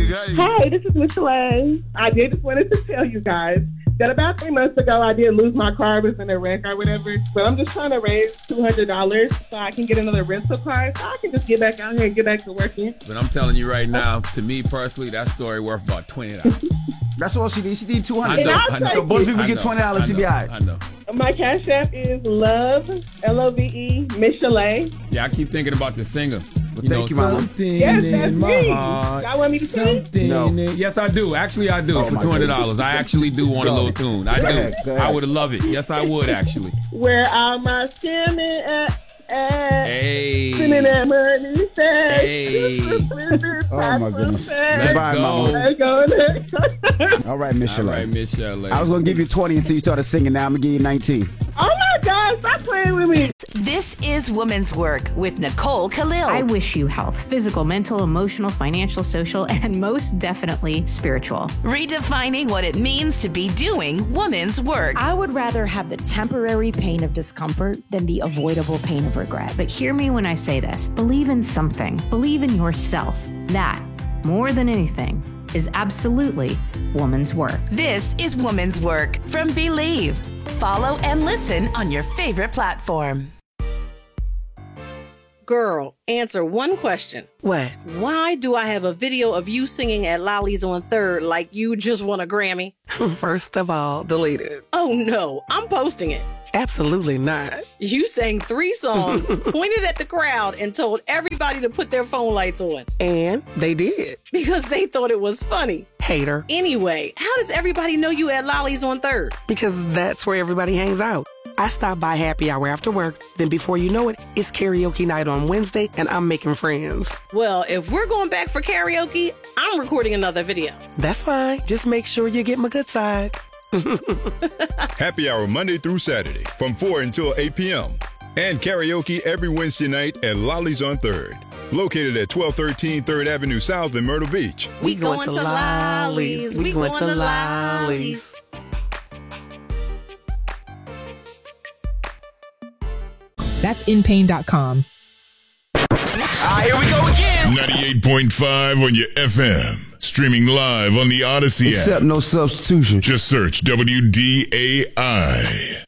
Hi, this is Michelle. I just wanted to tell you guys that about 3 months ago, I did lose my car. It was in a wreck or whatever. But I'm just trying to raise $200 so I can get another rental car so I can just get back out here and get back to working. But I'm telling you right now, to me personally, that story worth about $20. That's all she needs. She needs $200. I know. So both people get $20. She be all right. I know. My Cash App is Love, Love, Michelle. Yeah, I keep thinking about the singer. Well, thank you, Mama. Something Yes, that's in my me. heart. Y'all want me to sing? No. Yes, I do. Actually, I do. Oh, For my $200. goodness. I actually do want a little tune. I Go do. ahead, go ahead. I would love it. Yes, I would, actually. Where are my skinny Hey. Sending that money fast. Hey. Oh, my goodness. Let's Goodbye, go. Mama. Let's go. All right, Michelle. All right, Michelle. I was going to give you 20 until you started singing. Now I'm going to give you 19. Oh my God, stop playing with me. This is Women's Work with Nicole Khalil. I wish you health, physical, mental, emotional, financial, social, and most definitely spiritual. Redefining what it means to be doing women's work. I would rather have the temporary pain of discomfort than the avoidable pain of regret. But hear me when I say this. Believe in something. Believe in yourself. That, more than anything, is absolutely woman's work. This is Women's Work from Believe. Follow and listen on your favorite platform. Girl, answer one question. What? Why do I have a video of you singing at Lolly's on 3rd like you just won a Grammy? First of all, delete it. Oh no, I'm posting it. Absolutely not. You sang 3 songs, pointed at the crowd, and told everybody to put their phone lights on. And they did. Because they thought it was funny. Hater. Anyway, how does everybody know you at Lolly's on 3rd? Because that's where everybody hangs out. I stop by happy hour after work. Then before you know it, it's karaoke night on Wednesday, and I'm making friends. Well, if we're going back for karaoke, I'm recording another video. That's fine. Just make sure you get my good side. Happy hour Monday through Saturday from 4 until 8 p.m. And karaoke every Wednesday night at Lolly's on 3rd. Located at 1213 3rd Avenue South in Myrtle Beach. We going to Lolly's. We going to Lolly's. That's inpain.com. Here we go again. 98.5 on your FM. Streaming live on the Odyssey app. Except no substitution. Just search WDAI.